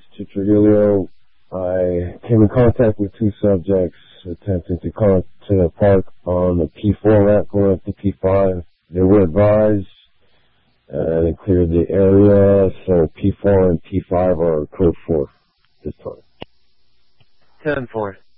to Trujillo. I came in contact with two subjects attempting to park on the P4 ramp going up to P5. They were advised and they cleared the area, so P4 and P5 are code 4 this time. 10-4.